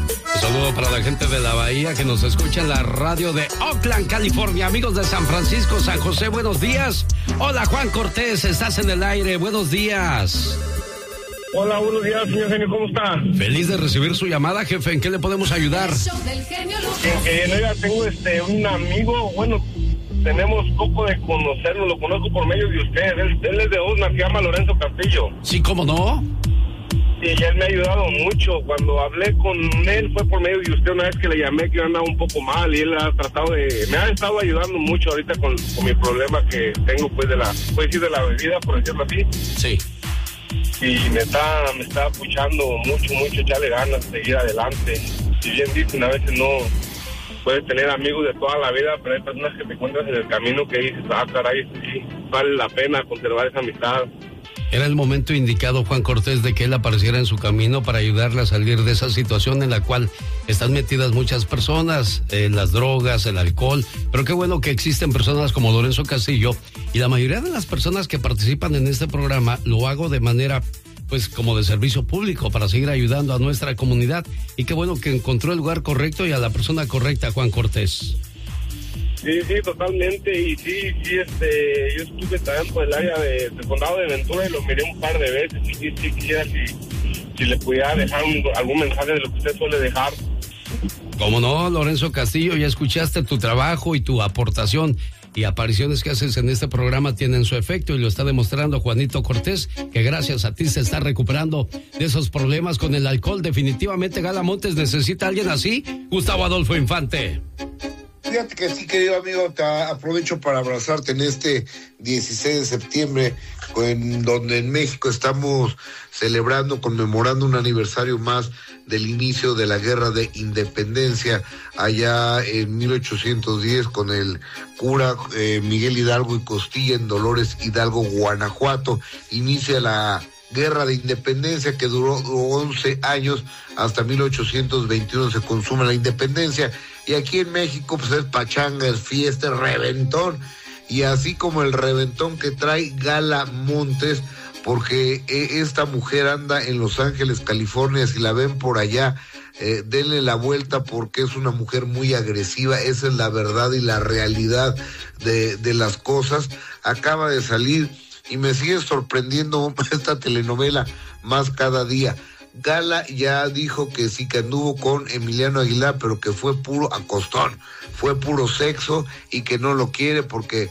Un saludo para la gente de la Bahía que nos escucha en la radio de Oakland, California. Amigos de San Francisco, San José, buenos días. Hola, Juan Cortés, estás en el aire, buenos días. Hola, buenos días, señor genio, ¿cómo está? Feliz de recibir su llamada, jefe. ¿En qué le podemos ayudar? Tengo un amigo, bueno, tenemos poco de conocerlo, lo conozco por medio de usted. Él es de Osna, se llama Lorenzo Castillo. Sí, ¿cómo no? Sí, él me ha ayudado mucho. Cuando hablé con él fue por medio de usted una vez que le llamé que yo andaba un poco mal y él me ha estado ayudando mucho ahorita con mi problema que tengo pues de la bebida, por decirlo así. Sí. Y me está apoyando mucho, echarle ganas, seguir adelante. Si bien dicen, a veces no puedes tener amigos de toda la vida, pero hay personas que te encuentras en el camino que dices, caray, sí, vale la pena conservar esa amistad. Era el momento indicado, Juan Cortés, de que él apareciera en su camino para ayudarle a salir de esa situación en la cual están metidas muchas personas, las drogas, el alcohol. Pero qué bueno que existen personas como Lorenzo Castillo, y la mayoría de las personas que participan en este programa lo hago de manera, pues, como de servicio público para seguir ayudando a nuestra comunidad. Y qué bueno que encontró el lugar correcto y a la persona correcta, Juan Cortés. Sí, totalmente, y sí, yo estuve también por el área del condado de Ventura y lo miré un par de veces, y sí quisiera si le pudiera dejar algún mensaje de lo que usted suele dejar. Cómo no, Lorenzo Castillo, ya escuchaste tu trabajo y tu aportación y apariciones que haces en este programa tienen su efecto y lo está demostrando Juanito Cortés, que gracias a ti se está recuperando de esos problemas con el alcohol. Definitivamente Gala Montes necesita a alguien así. Gustavo Adolfo Infante. Fíjate que sí, querido amigo, te aprovecho para abrazarte en este 16 de septiembre, donde en México estamos conmemorando un aniversario más del inicio de la Guerra de Independencia, allá en 1810, con el cura Miguel Hidalgo y Costilla en Dolores Hidalgo, Guanajuato. Inicia la Guerra de Independencia que duró 11 años, hasta 1821 se consuma la independencia. Y aquí en México pues es pachanga, es fiesta, es reventón, y así como el reventón que trae Gala Montes, porque esta mujer anda en Los Ángeles, California. Si la ven por allá, denle la vuelta porque es una mujer muy agresiva. Esa es la verdad y la realidad de las cosas. Acaba de salir y me sigue sorprendiendo esta telenovela más cada día. Gala ya dijo que sí, que anduvo con Emiliano Aguilar, pero que fue puro acostón, fue puro sexo, y que no lo quiere porque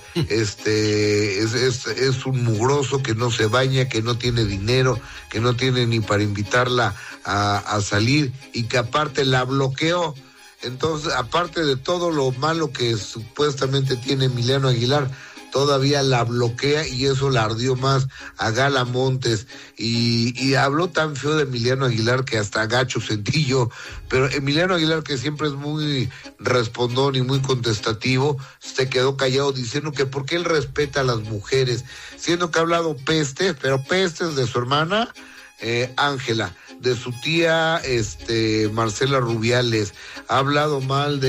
es un mugroso, que no se baña, que no tiene dinero, que no tiene ni para invitarla a salir, y que aparte la bloqueó. Entonces, aparte de todo lo malo que supuestamente tiene Emiliano Aguilar, todavía la bloquea, y eso la ardió más a Gala Montes, y habló tan feo de Emiliano Aguilar que hasta gacho sentí yo. Pero Emiliano Aguilar, que siempre es muy respondón y muy contestativo, se quedó callado diciendo que por qué él respeta a las mujeres, siendo que ha hablado pestes, pero pestes de su hermana Ángela, de su tía Marcela Rubiales, ha hablado mal de